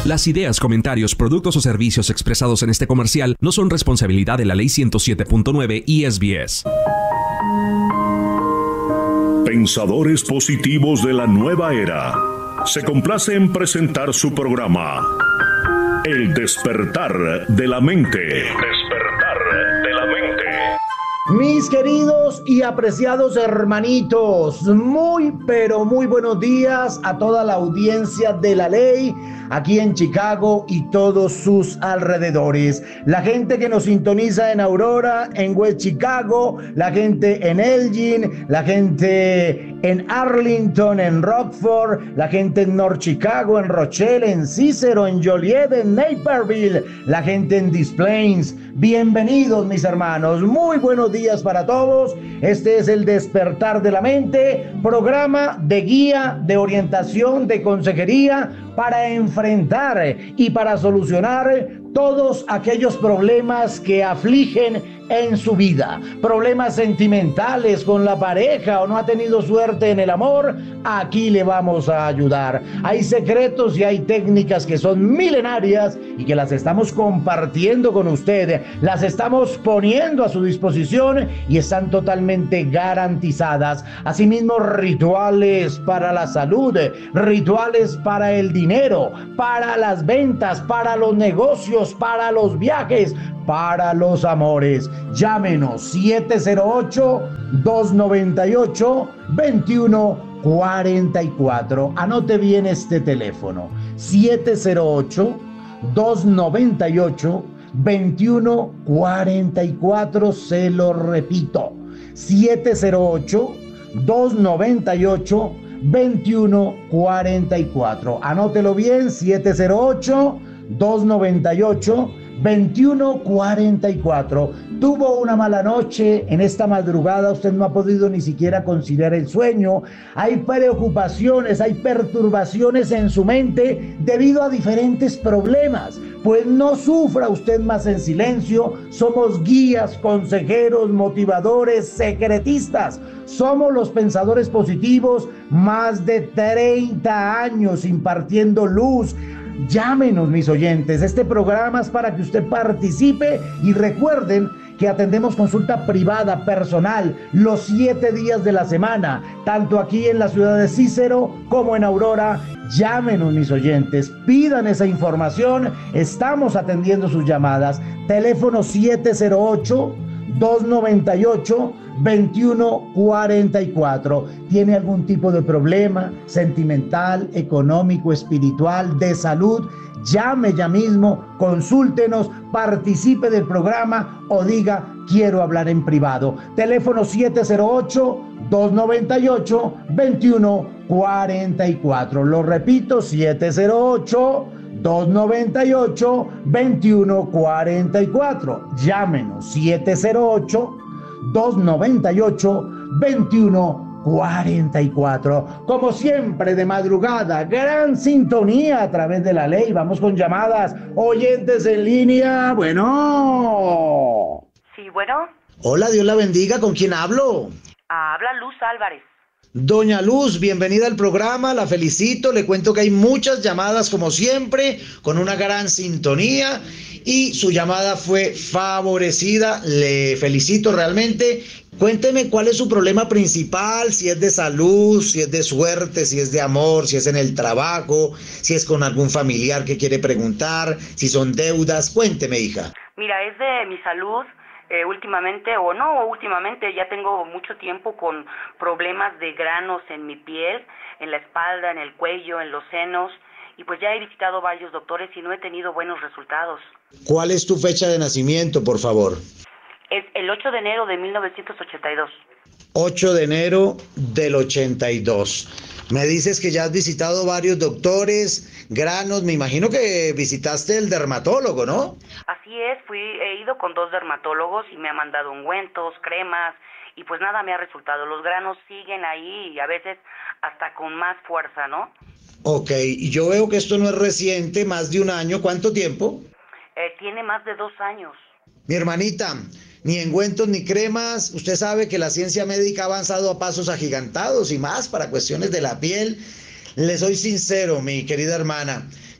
Las ideas, comentarios, productos o servicios expresados en este comercial no son responsabilidad de la Ley 107.9 y SBS. Pensadores positivos de la nueva era. Se complace en presentar su programa El despertar de la mente. El despertar de la mente. Mis queridos y apreciados hermanitos, muy pero muy buenos días a toda la audiencia de la ley aquí en Chicago y todos sus alrededores. La gente que nos sintoniza en Aurora, en West Chicago, la gente en Elgin, la gente en Arlington, en Rockford, la gente en North Chicago, en Rochelle, en Cicero, en Joliet, en Naperville, la gente en Des Plaines. Bienvenidos, mis hermanos, muy buenos días para todos. Este es el Despertar de la Mente, programa de guía, de orientación, de consejería para enfrentar y para solucionar todos aquellos problemas que afligen en su vida, problemas sentimentales con la pareja o no ha tenido suerte en el amor. Aquí le vamos a ayudar. Hay secretos y hay técnicas que son milenarias y que las estamos compartiendo con usted, las estamos poniendo a su disposición y están totalmente garantizadas. Asimismo, rituales para la salud, rituales para el dinero, para las ventas, para los negocios, para los viajes, para los amores. Llámenos 708-298-2144. Anote bien este teléfono: 708-298-2144. Se lo repito: 708-298-2144. Anótelo bien: 708-298-2144. Tuvo una mala noche en esta madrugada, usted no ha podido ni siquiera conciliar el sueño, hay preocupaciones, hay perturbaciones en su mente debido a diferentes problemas. Pues no sufra usted más en silencio. Somos guías, consejeros, motivadores, secretistas. Somos los pensadores positivos, más de 30 años impartiendo luz. Llámenos, mis oyentes. Este programa es para que usted participe y recuerden que atendemos consulta privada, personal, los 7 días de la semana, tanto aquí en la ciudad de Cicero como en Aurora. Llámenos, mis oyentes, pidan esa información, estamos atendiendo sus llamadas. Teléfono 708-298-2144. ¿Tiene algún tipo de problema sentimental, económico, espiritual, de salud? Llame ya mismo, consúltenos, participe del programa o diga: quiero hablar en privado. Teléfono 708-298-2144. Lo repito: 708-298-2144. Llámenos: 708-298-2144. Como siempre, de madrugada, gran sintonía a través de la ley. Vamos con llamadas. Oyentes en línea. Bueno. Sí, bueno. Hola, Dios la bendiga. ¿Con quién hablo? Habla Luz Álvarez. Doña Luz, bienvenida al programa, la felicito. Le cuento que hay muchas llamadas como siempre, con una gran sintonía, y su llamada fue favorecida. Le felicito realmente. Cuénteme cuál es su problema principal, si es de salud, si es de suerte, si es de amor, si es en el trabajo, si es con algún familiar que quiere preguntar, si son deudas. Cuénteme, hija. Mira, es de mi salud. Últimamente ya tengo mucho tiempo con problemas de granos en mi piel, en la espalda, en el cuello, en los senos, y pues ya he visitado varios doctores y no he tenido buenos resultados. ¿Cuál es tu fecha de nacimiento, por favor? Es el 8 de enero de 1982. 8 de enero del 82. Me dices que ya has visitado varios doctores, granos, me imagino que visitaste el dermatólogo, ¿no? Así es, he ido con 2 dermatólogos y me han mandado ungüentos, cremas, y pues nada me ha resultado. Los granos siguen ahí y a veces hasta con más fuerza, ¿no? Ok, y yo veo que esto no es reciente, más de un año. ¿Cuánto tiempo? Tiene más de 2 años. Mi hermanita, ni ungüentos ni cremas. Usted sabe que la ciencia médica ha avanzado a pasos agigantados y más para cuestiones de la piel. Le soy sincero, mi querida hermana.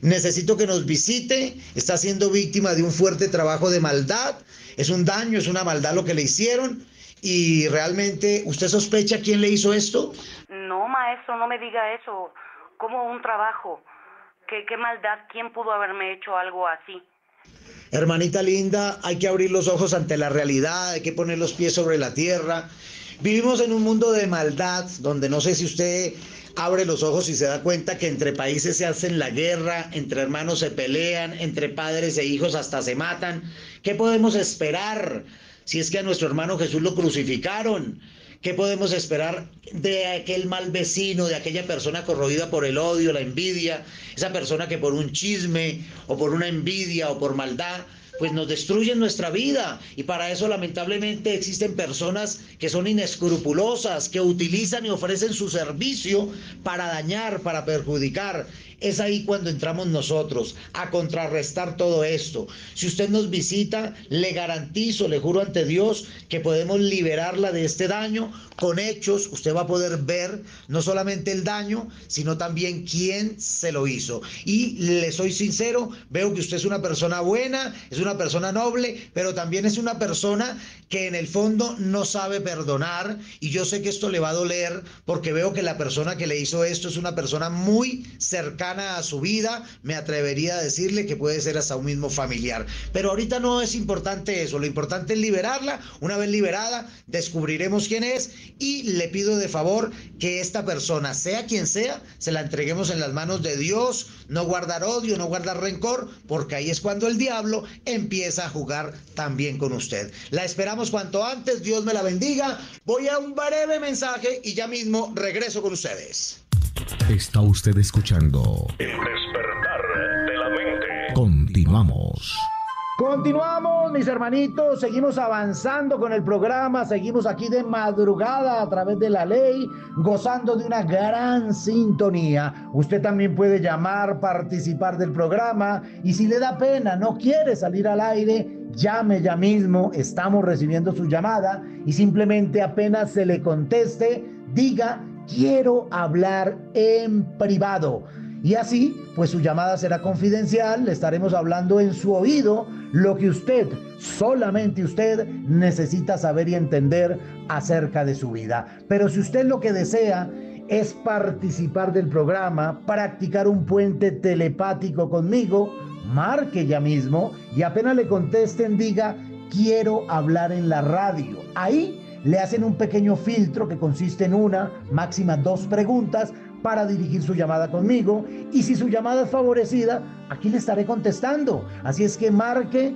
necesito que nos visite, está siendo víctima de un fuerte trabajo de maldad, es un daño, es una maldad lo que le hicieron, y realmente, ¿usted sospecha quién le hizo esto? No, maestro, no me diga eso. ¿Cómo un trabajo? ¿Qué maldad? ¿Quién pudo haberme hecho algo así? Hermanita linda, hay que abrir los ojos ante la realidad, hay que poner los pies sobre la tierra. Vivimos en un mundo de maldad, donde no sé si usted abre los ojos y se da cuenta que entre países se hacen la guerra, entre hermanos se pelean, entre padres e hijos hasta se matan. ¿Qué podemos esperar si es que a nuestro hermano Jesús lo crucificaron? ¿Qué podemos esperar de aquel mal vecino, de aquella persona corroída por el odio, la envidia, esa persona que por un chisme o por una envidia o por maldad pues nos destruyen nuestra vida? Y para eso lamentablemente existen personas que son inescrupulosas, que utilizan y ofrecen su servicio para dañar, para perjudicar. Es ahí cuando entramos nosotros a contrarrestar todo esto. Si usted nos visita, le garantizo, le juro ante Dios, que podemos liberarla de este daño. Con hechos usted va a poder ver no solamente el daño, sino también quién se lo hizo. Y le soy sincero, veo que usted es una persona buena, es una persona noble, pero también es una persona que en el fondo no sabe perdonar, y yo sé que esto le va a doler porque veo que la persona que le hizo esto es una persona muy cercana a su vida, me atrevería a decirle que puede ser hasta un mismo familiar. Pero ahorita no es importante eso, lo importante es liberarla. Una vez liberada, descubriremos quién es, y le pido de favor que esta persona, sea quien sea, se la entreguemos en las manos de Dios, no guardar odio, no guardar rencor, porque ahí es cuando el diablo empieza a jugar también con usted. La esperamos cuanto antes, Dios me la bendiga. Voy a un breve mensaje y ya mismo regreso con ustedes. Está usted escuchando El despertar de la mente. Continuamos. Continuamos, mis hermanitos, seguimos avanzando con el programa, seguimos aquí de madrugada a través de la ley, gozando de una gran sintonía. Usted también puede llamar, participar del programa, y si le da pena, no quiere salir al aire, llame ya mismo, estamos recibiendo su llamada, y simplemente apenas se le conteste, diga: quiero hablar en privado. Y así, pues su llamada será confidencial, le estaremos hablando en su oído lo que usted, solamente usted, necesita saber y entender acerca de su vida. Pero si usted lo que desea es participar del programa, practicar un puente telepático conmigo, marque ya mismo y apenas le contesten, diga: quiero hablar en la radio. Ahí le hacen un pequeño filtro que consiste en una, máxima 2 preguntas para dirigir su llamada conmigo, y si su llamada es favorecida, aquí le estaré contestando. Así es que marque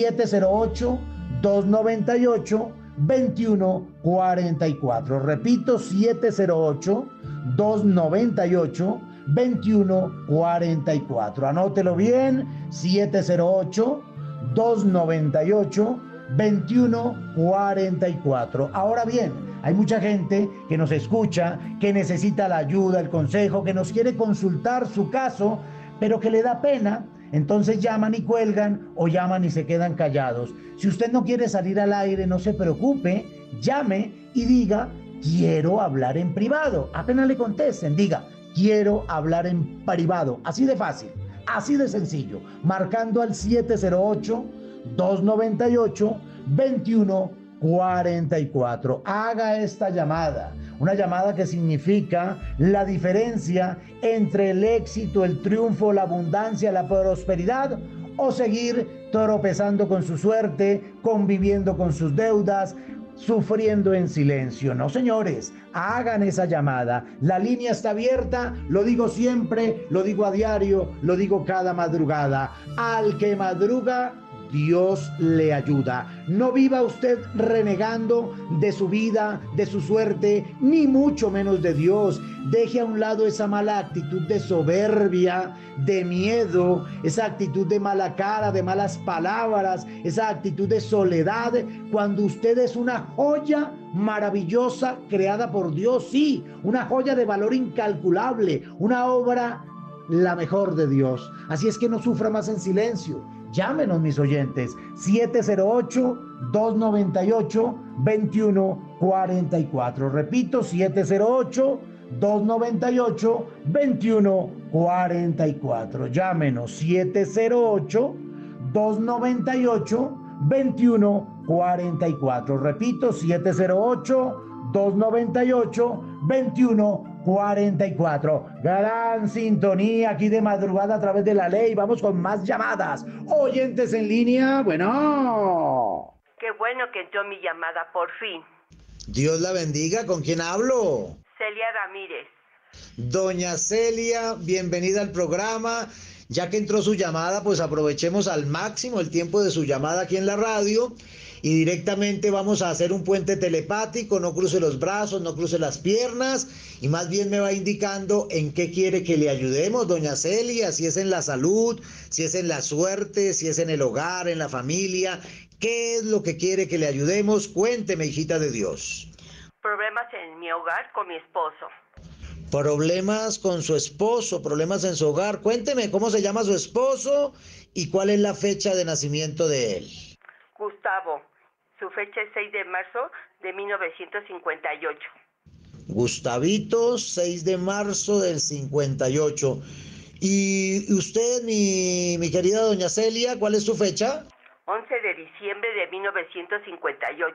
708-298-2144. Repito, 708-298-2144. Anótelo bien, 708-298-2144. Ahora bien, hay mucha gente que nos escucha, que necesita la ayuda, el consejo, que nos quiere consultar su caso, pero que le da pena. Entonces llaman y cuelgan, o llaman y se quedan callados. Si usted no quiere salir al aire, no se preocupe, llame y diga: quiero hablar en privado. Apenas le contesten, diga: quiero hablar en privado. Así de fácil, así de sencillo, marcando al 708-298-2144. Haga esta llamada, una llamada que significa la diferencia entre el éxito, el triunfo, la abundancia, la prosperidad, o seguir tropezando con su suerte, conviviendo con sus deudas, sufriendo en silencio. No, señores, hagan esa llamada. La línea está abierta, lo digo siempre, lo digo a diario, lo digo cada madrugada. Al que madruga, Dios le ayuda. No viva usted renegando de su vida, de su suerte, ni mucho menos de Dios. Deje a un lado esa mala actitud de soberbia, de miedo, esa actitud de mala cara, de malas palabras, esa actitud de soledad, cuando usted es una joya maravillosa creada por Dios, sí, una joya de valor incalculable, una obra la mejor de Dios. Así es que no sufra más en silencio. Llámenos, mis oyentes, 708-298-2144. Repito, 708-298-2144. Llámenos 708-298-2144. Repito, 708-298-2144. Gran sintonía aquí de madrugada a través de la ley. Vamos con más llamadas. Oyentes en línea, bueno. Qué bueno que entró mi llamada, por fin. Dios la bendiga. ¿Con quién hablo? Celia Ramírez. Doña Celia, bienvenida al programa. Ya que entró su llamada, pues aprovechemos al máximo el tiempo de su llamada aquí en la radio y directamente vamos a hacer un puente telepático. No cruce los brazos, no cruce las piernas y más bien me va indicando en qué quiere que le ayudemos, doña Celia, si es en la salud, si es en la suerte, si es en el hogar, en la familia. ¿Qué es lo que quiere que le ayudemos? Cuénteme, hijita de Dios. Problemas en mi hogar con mi esposo. Problemas con su esposo, problemas en su hogar. Cuénteme cómo se llama su esposo y cuál es la fecha de nacimiento de él. Gustavo. Su fecha es 6 de marzo de 1958. Gustavito, 6 de marzo del 58. ¿Y usted, mi querida doña Celia, cuál es su fecha? 11 de diciembre de 1958.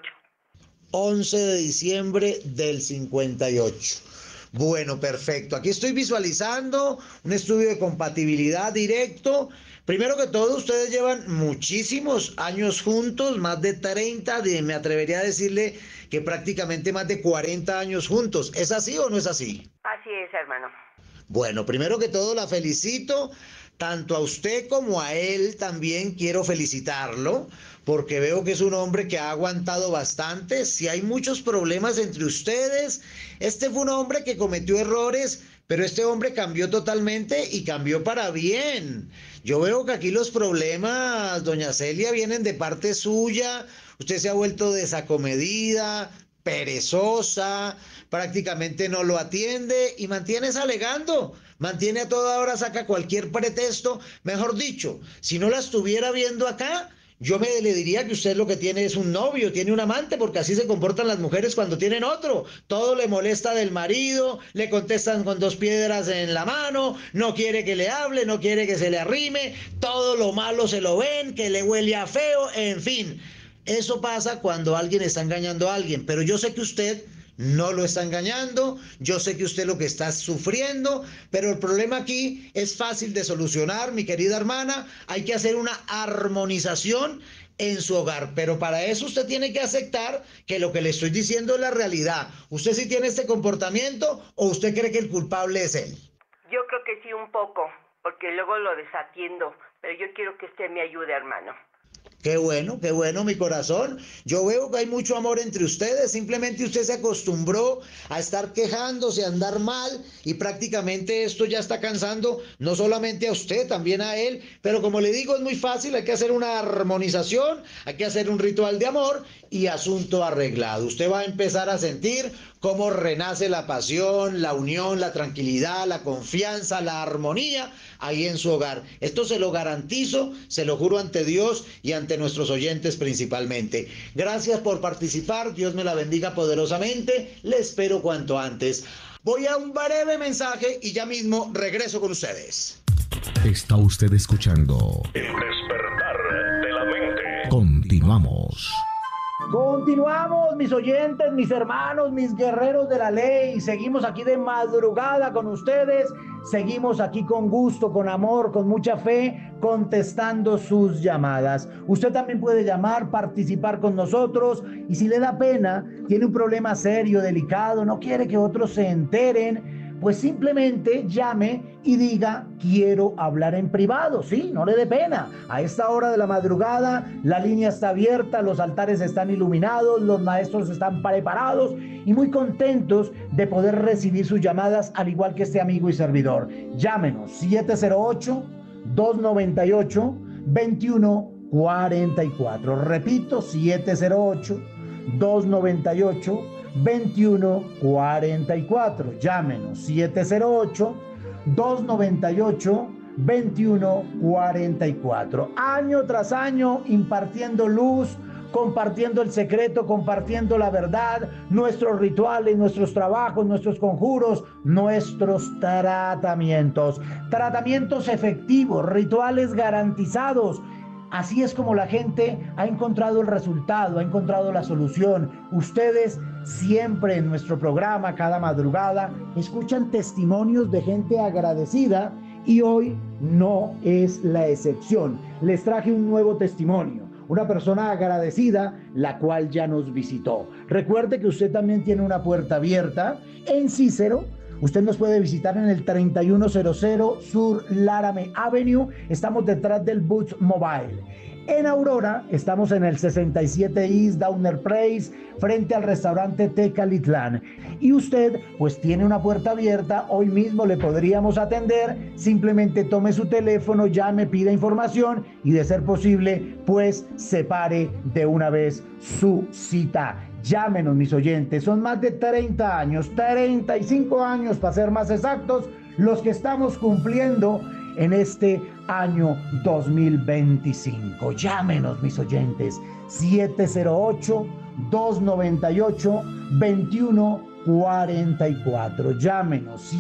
11 de diciembre del 58. Bueno, perfecto. Aquí estoy visualizando un estudio de compatibilidad directo. Primero que todo, ustedes llevan muchísimos años juntos, más de 30, me atrevería a decirle que prácticamente más de 40 años juntos. ¿Es así o no es así? Así es, hermano. Bueno, primero que todo la felicito. Tanto a usted como a él también quiero felicitarlo, porque veo que es un hombre que ha aguantado bastante. Si hay muchos problemas entre ustedes, este fue un hombre que cometió errores, pero este hombre cambió totalmente y cambió para bien. Yo veo que aquí los problemas, doña Celia, vienen de parte suya. Usted se ha vuelto desacomedida, perezosa, prácticamente no lo atiende y mantienes alegando, mantiene a toda hora, saca cualquier pretexto. Mejor dicho, si no la estuviera viendo acá, yo le diría que usted lo que tiene es un novio, tiene un amante, porque así se comportan las mujeres cuando tienen otro. Todo le molesta del marido, le contestan con 2 piedras en la mano, no quiere que le hable, no quiere que se le arrime, todo lo malo se lo ven, que le huele a feo, en fin. Eso pasa cuando alguien está engañando a alguien, pero yo sé que usted no lo está engañando, yo sé que usted lo que está sufriendo, pero el problema aquí es fácil de solucionar, mi querida hermana. Hay que hacer una armonización en su hogar, pero para eso usted tiene que aceptar que lo que le estoy diciendo es la realidad. ¿Usted sí tiene este comportamiento o usted cree que el culpable es él? Yo creo que sí, un poco, porque luego lo desatiendo, pero yo quiero que usted me ayude, hermano. Qué bueno, mi corazón. Yo veo que hay mucho amor entre ustedes. Simplemente usted se acostumbró a estar quejándose, a andar mal, y prácticamente esto ya está cansando no solamente a usted, también a él. Pero como le digo, es muy fácil. Hay que hacer una armonización, hay que hacer un ritual de amor y asunto arreglado. Usted va a empezar a sentir cómo renace la pasión, la unión, la tranquilidad, la confianza, la armonía ahí en su hogar. Esto se lo garantizo, se lo juro ante Dios y ante nuestros oyentes principalmente. Gracias por participar, Dios me la bendiga poderosamente, le espero cuanto antes. Voy a un breve mensaje y ya mismo regreso con ustedes. Está usted escuchando El despertar de la mente. Continuamos. Continuamos, mis oyentes, mis hermanos, mis guerreros de la ley. Seguimos aquí de madrugada con ustedes. Seguimos aquí con gusto, con amor, con mucha fe, contestando sus llamadas. Usted también puede llamar, participar con nosotros. Y si le da pena, tiene un problema serio, delicado, no quiere que otros se enteren, pues simplemente llame y diga: quiero hablar en privado. Sí, no le dé pena. A esta hora de la madrugada la línea está abierta, los altares están iluminados, los maestros están preparados y muy contentos de poder recibir sus llamadas, al igual que este amigo y servidor. Llámenos 708-298-2144. Repito, 708-298-2144. Llámenos 708-298-2144. Año tras año impartiendo luz, compartiendo el secreto, compartiendo la verdad, nuestros rituales, nuestros trabajos, nuestros conjuros, nuestros tratamientos. Tratamientos efectivos, rituales garantizados. Así es como la gente ha encontrado el resultado, ha encontrado la solución. Ustedes siempre en nuestro programa, cada madrugada, escuchan testimonios de gente agradecida y hoy no es la excepción. Les traje un nuevo testimonio, una persona agradecida, la cual ya nos visitó. Recuerde que usted también tiene una puerta abierta en Cícero. Usted nos puede visitar en el 3100 Sur Laramie Avenue. Estamos detrás del Boots Mobile. En Aurora estamos en el 67 East Downer Place, frente al restaurante Tecalitlán. Y usted pues tiene una puerta abierta, hoy mismo le podríamos atender. Simplemente tome su teléfono, llame, pida información y de ser posible pues separe de una vez su cita. Llámenos, mis oyentes, son más de 30 años, 35 años para ser más exactos, los que estamos cumpliendo en este año 2025. Llámenos, mis oyentes, 708-298-2144. Llámenos,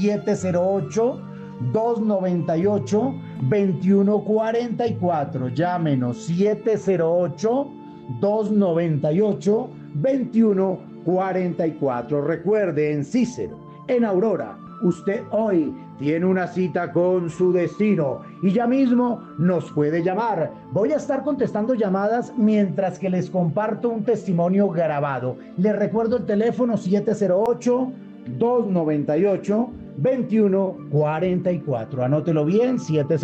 708-298-2144. Llámenos, 708-298-2144. Recuerde, en Cícero, en Aurora, usted hoy tiene una cita con su destino y ya mismo nos puede llamar. Voy a estar contestando llamadas mientras que les comparto un testimonio grabado. Les recuerdo el teléfono 708-298-2144. Anótelo bien,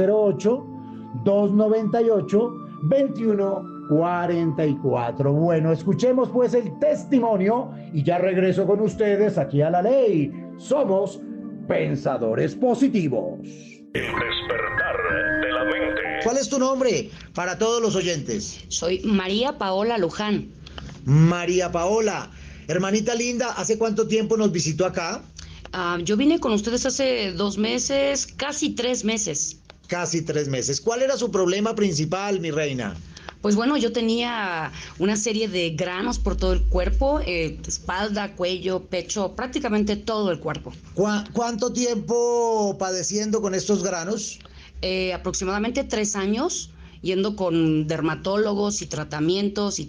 708-298-2144. Bueno, escuchemos pues el testimonio y ya regreso con ustedes aquí a La Ley. Somos pensadores positivos. El despertar de la mente. ¿Cuál es tu nombre para todos los oyentes? Soy María Paola Luján. María Paola, hermanita linda, ¿hace cuánto tiempo nos visitó acá? Yo vine con ustedes hace 2 meses, casi 3 meses. Casi 3 meses. ¿Cuál era su problema principal, mi reina? Pues bueno, yo tenía una serie de granos por todo el cuerpo, espalda, cuello, pecho, prácticamente todo el cuerpo. ¿Cuánto tiempo padeciendo con estos granos? Aproximadamente 3 años, yendo con dermatólogos y tratamientos,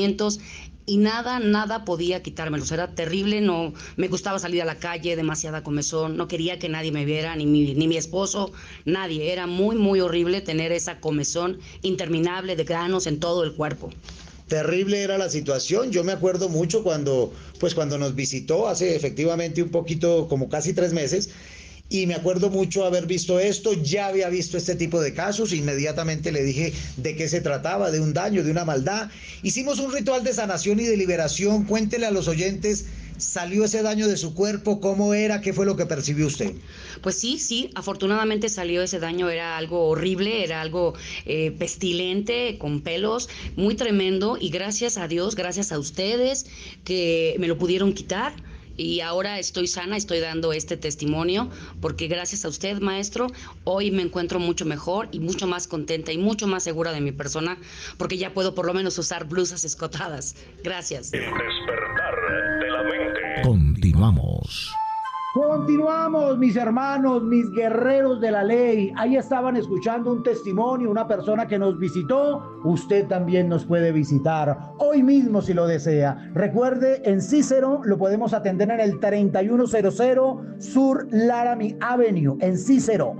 y nada podía quitármelos. Era terrible, no me gustaba salir a la calle, demasiada comezón, no quería que nadie me viera, ni mi esposo, nadie. Era muy horrible tener esa comezón interminable de granos en todo el cuerpo. Terrible era la situación. Yo me acuerdo mucho cuando nos visitó hace efectivamente un poquito, como casi 3 meses. Y me acuerdo mucho haber visto esto, ya había visto este tipo de casos, inmediatamente le dije de qué se trataba, de un daño, de una maldad. Hicimos un ritual de sanación y de liberación. Cuéntele a los oyentes, ¿salió ese daño de su cuerpo? ¿Cómo era? ¿Qué fue lo que percibió usted? Pues sí, afortunadamente salió ese daño. Era algo horrible, era algo pestilente, con pelos, muy tremendo, y gracias a Dios, gracias a ustedes que me lo pudieron quitar. Y ahora estoy sana, estoy dando este testimonio, porque gracias a usted, maestro, hoy me encuentro mucho mejor y mucho más contenta y mucho más segura de mi persona, porque ya puedo por lo menos usar blusas escotadas. Gracias. El despertar de la mente. Continuamos. Continuamos, mis hermanos, mis guerreros de la ley. Ahí estaban escuchando un testimonio, una persona que nos visitó. Usted también nos puede visitar hoy mismo si lo desea. Recuerde, en Cícero lo podemos atender en el 3100 Sur Laramie Avenue. En Cícero,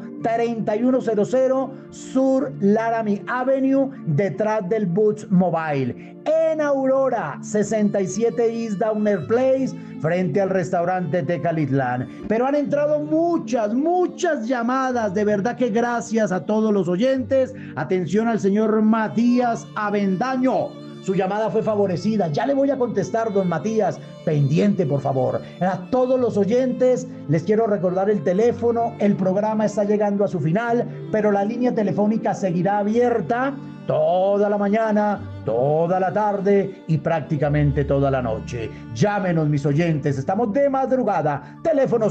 3100 Sur Laramie Avenue, detrás del Boots Mobile. En Aurora, 67 East Downer Place, frente al restaurante Tecalitlán. Pero han entrado muchas llamadas. De verdad que gracias a todos los oyentes. Atención al señor Matías Avendaño. Su llamada fue favorecida. Ya le voy a contestar, don Matías. Pendiente, por favor. A todos los oyentes les quiero recordar el teléfono. El programa está llegando a su final, pero la línea telefónica seguirá abierta toda la mañana, toda la tarde y prácticamente toda la noche. Llámenos, mis oyentes, estamos de madrugada. Teléfono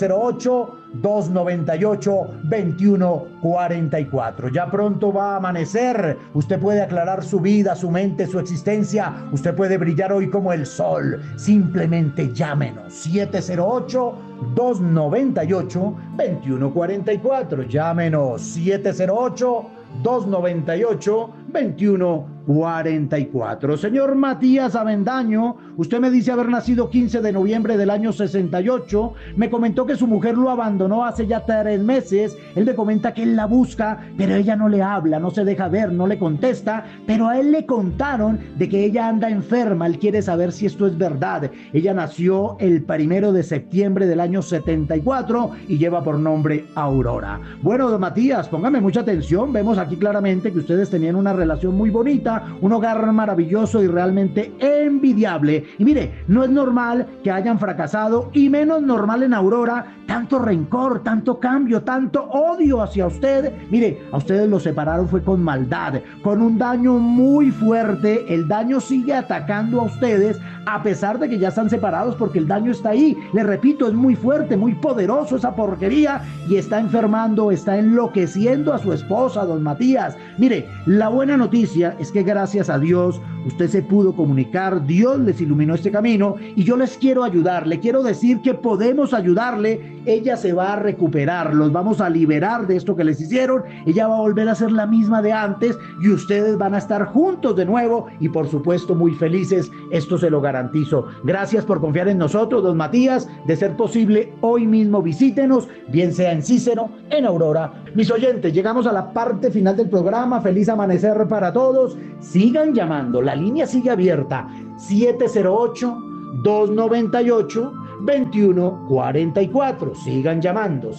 708-298-2144. Ya pronto va a amanecer. Usted puede aclarar su vida, su mente, su existencia. Usted puede brillar hoy como el sol. Simplemente llámenos. 708-298-2144. Llámenos. 708-298-2144. Señor Matías Avendaño, usted me dice haber nacido 15 de noviembre del año 68. Me comentó que su mujer lo abandonó hace ya 3 meses. Él me comenta que él la busca, pero ella no le habla, no se deja ver, no le contesta. Pero a él le contaron de que ella anda enferma. Él quiere saber si esto es verdad. Ella nació el 1 de septiembre del año 74 y lleva por nombre Aurora. Bueno, don Matías, póngame mucha atención. Vemos aquí claramente que ustedes tenían una relación muy bonita, un hogar maravilloso y realmente envidiable. Y mire, no es normal que hayan fracasado, y menos normal en Aurora, tanto rencor, tanto cambio, tanto odio hacia usted. Mire, a ustedes los separaron fue con maldad, con un daño muy fuerte. El daño sigue atacando a ustedes a pesar de que ya están separados, porque el daño está ahí. Le repito, es muy fuerte, muy poderoso esa porquería, y está enfermando, está enloqueciendo a su esposa, don Matías. Mire, la buena noticia es que gracias a Dios usted se pudo comunicar, Dios les iluminó este camino, y yo les quiero ayudar, le quiero decir que podemos ayudarle. Ella se va a recuperar, los vamos a liberar de esto que les hicieron. Ella va a volver a ser la misma de antes, y ustedes van a estar juntos de nuevo, y por supuesto muy felices. Esto se lo garantizo. Gracias por confiar en nosotros, don Matías. De ser posible, hoy mismo visítenos, bien sea en Cícero, en Aurora. Mis oyentes, llegamos a la parte final del programa. Feliz amanecer para todos. Sigan llamando, la línea sigue abierta. 708-298-2144. Sigan llamando.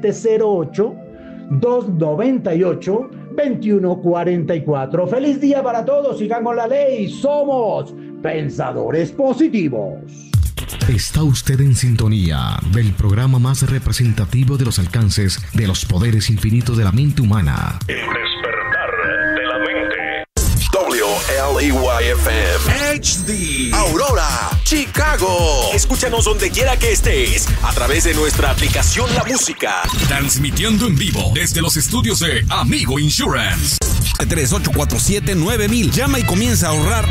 708-298-2144. Feliz día para todos. Sigan con la ley. Somos Pensadores Positivos. Está usted en sintonía del programa más representativo de los alcances de los poderes infinitos de la mente humana. El despertar de la mente. WLEY-FM HD Aurora, Chicago. Escúchanos donde quiera que estés a través de nuestra aplicación La Música. Transmitiendo en vivo desde los estudios de Amigo Insurance. 3847-9000. Llama y comienza a ahorrar